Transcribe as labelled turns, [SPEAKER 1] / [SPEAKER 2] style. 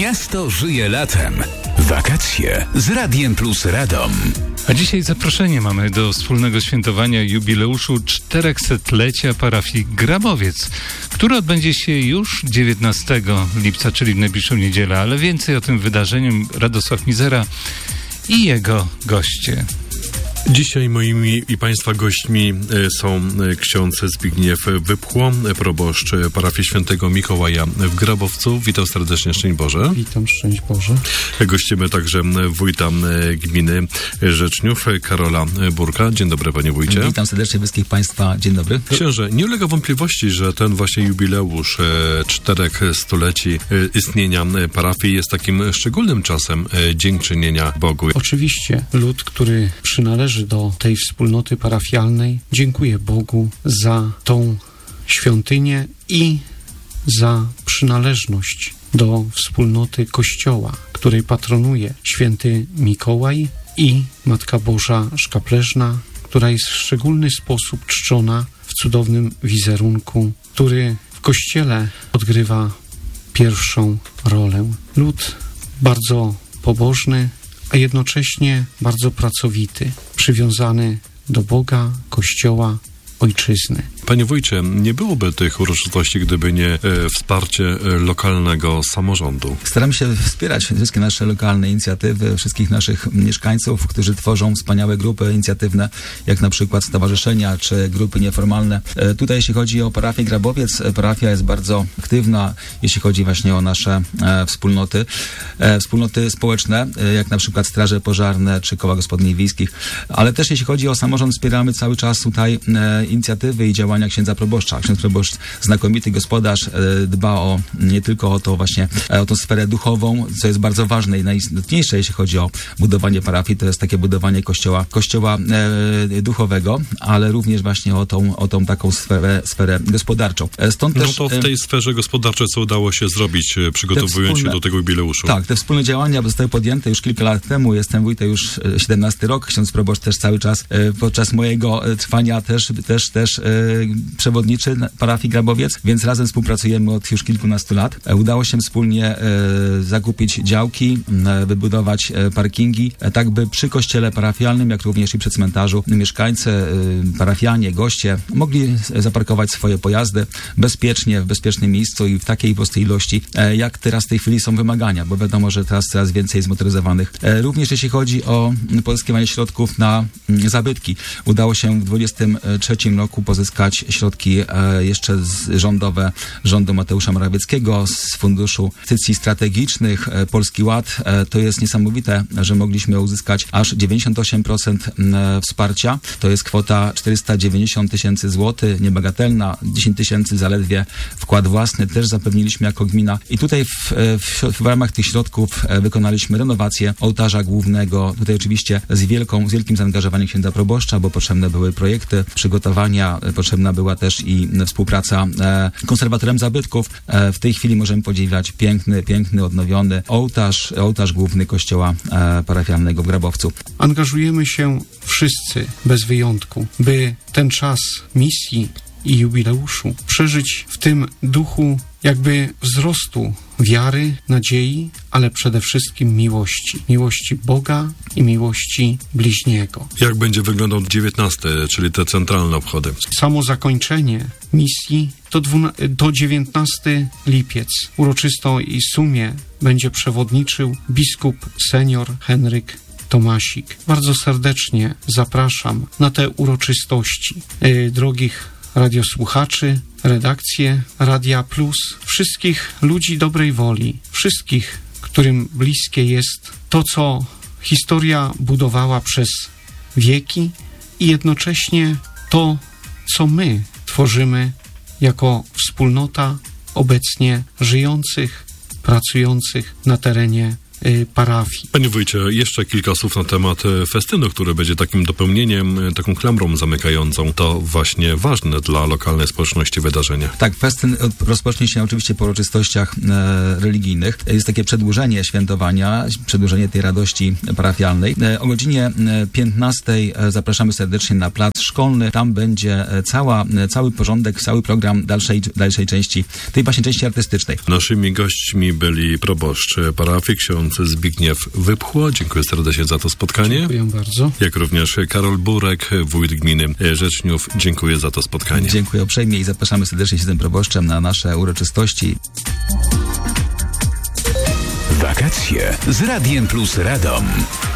[SPEAKER 1] Miasto żyje latem. Wakacje z Radiem Plus Radom.
[SPEAKER 2] A dzisiaj zaproszenie mamy do wspólnego świętowania jubileuszu 400-lecia parafii Grabowiec, który odbędzie się już 19 lipca, czyli w najbliższą niedzielę. Ale więcej o tym wydarzeniu Radosław Mizera i jego goście.
[SPEAKER 3] Dzisiaj moimi i Państwa gośćmi są ksiądz Zbigniew Wypchło, proboszcz parafii Świętego Mikołaja w Grabowcu. Witam serdecznie, szczęść Boże.
[SPEAKER 4] Witam, szczęść Boże.
[SPEAKER 3] Gościmy także wójta gminy Rzeczniów, Karola Burka. Dzień dobry, panie wójcie.
[SPEAKER 5] Witam serdecznie wszystkich Państwa. Dzień dobry.
[SPEAKER 3] Księże, nie ulega wątpliwości, że ten właśnie jubileusz 400-leci istnienia parafii jest takim szczególnym czasem dziękczynienia Bogu.
[SPEAKER 4] Oczywiście lud, który przynależy do tej wspólnoty parafialnej, dziękuję Bogu za tą świątynię i za przynależność do wspólnoty Kościoła, której patronuje święty Mikołaj i Matka Boża Szkapleżna, która jest w szczególny sposób czczona w cudownym wizerunku, który w Kościele odgrywa pierwszą rolę. Lud bardzo pobożny, a jednocześnie bardzo pracowity, przywiązany do Boga, Kościoła, Ojczyzny.
[SPEAKER 3] Panie wójcie, nie byłoby tych uroczystości, gdyby nie wsparcie lokalnego samorządu.
[SPEAKER 5] Staramy się wspierać wszystkie nasze lokalne inicjatywy, wszystkich naszych mieszkańców, którzy tworzą wspaniałe grupy inicjatywne, jak na przykład stowarzyszenia czy grupy nieformalne. Tutaj jeśli chodzi o parafię Grabowiec, parafia jest bardzo aktywna, jeśli chodzi właśnie o nasze wspólnoty społeczne, jak na przykład straże pożarne czy koła gospodyń wiejskich, ale też jeśli chodzi o samorząd, wspieramy cały czas tutaj inicjatywy i działania księdza proboszcza. Ksiądz proboszcz, znakomity gospodarz, dba nie tylko o to właśnie, o tą sferę duchową, co jest bardzo ważne i najistotniejsze, jeśli chodzi o budowanie parafii, to jest takie budowanie kościoła duchowego, ale również właśnie o tą taką sferę gospodarczą. Stąd też,
[SPEAKER 3] to w tej sferze gospodarczej co udało się zrobić, przygotowując się do tego jubileuszu?
[SPEAKER 5] Tak, te wspólne działania zostały podjęte już kilka lat temu. Jestem wójtem już 17 rok. Ksiądz proboszcz też cały czas podczas mojego trwania też przewodniczy parafii Grabowiec, więc razem współpracujemy od już kilkunastu lat. Udało się wspólnie zakupić działki, wybudować parkingi, tak by przy kościele parafialnym, jak również i przy cmentarzu mieszkańcy, parafianie, goście mogli zaparkować swoje pojazdy bezpiecznie, w bezpiecznym miejscu i w takiej prostej ilości, jak teraz w tej chwili są wymagania, bo wiadomo, że teraz coraz więcej zmotoryzowanych. Również jeśli chodzi o pozyskiwanie środków na zabytki, udało się w 2023 roku pozyskać środki jeszcze rządowe rządu Mateusza Morawieckiego z Funduszu Inwestycji Strategicznych Polski Ład. To jest niesamowite, że mogliśmy uzyskać aż 98% wsparcia. To jest kwota 490 tysięcy złotych, niebagatelna, 10 tysięcy zaledwie wkład własny też zapewniliśmy jako gmina. I tutaj w ramach tych środków wykonaliśmy renowację ołtarza głównego. Tutaj oczywiście z wielkim zaangażowaniem księdza proboszcza, bo potrzebne były projekty, przygotowania, potrzebna była też i współpraca konserwatorem zabytków. W tej chwili możemy podziwiać piękny, odnowiony ołtarz główny kościoła parafialnego w Grabowcu.
[SPEAKER 4] Angażujemy się wszyscy, bez wyjątku, by ten czas misji i jubileuszu przeżyć w tym duchu jakby wzrostu wiary, nadziei, ale przede wszystkim miłości. Miłości Boga i miłości bliźniego.
[SPEAKER 3] Jak będzie wyglądał 19, czyli te centralne obchody?
[SPEAKER 4] Samo zakończenie misji to 19 lipiec. Uroczysto i sumie będzie przewodniczył biskup senior Henryk Tomasik. Bardzo serdecznie zapraszam na te uroczystości drogich radiosłuchaczy, redakcję Radia Plus, wszystkich ludzi dobrej woli, wszystkich, którym bliskie jest to, co historia budowała przez wieki i jednocześnie to, co my tworzymy jako wspólnota obecnie żyjących, pracujących na terenie parafii.
[SPEAKER 3] Panie wójcie, jeszcze kilka słów na temat festynu, który będzie takim dopełnieniem, taką klamrą zamykającą. To właśnie ważne dla lokalnej społeczności wydarzenie.
[SPEAKER 5] Tak, festyn rozpocznie się oczywiście po uroczystościach religijnych. Jest takie przedłużenie świętowania, przedłużenie tej radości parafialnej. O godzinie 15 zapraszamy serdecznie na plac szkolny. Tam będzie cały porządek, cały program dalszej części, tej właśnie części artystycznej.
[SPEAKER 3] Naszymi gośćmi byli proboszcz parafii, ksiądz Zbigniew Wypchło. Dziękuję serdecznie za to spotkanie.
[SPEAKER 4] Dziękuję bardzo.
[SPEAKER 3] Jak również Karol Burek, wójt gminy Rzeczniów. Dziękuję za to spotkanie.
[SPEAKER 5] Dziękuję uprzejmie i zapraszamy serdecznie się z tym proboszczem na nasze uroczystości.
[SPEAKER 1] Wakacje z Radiem Plus Radom.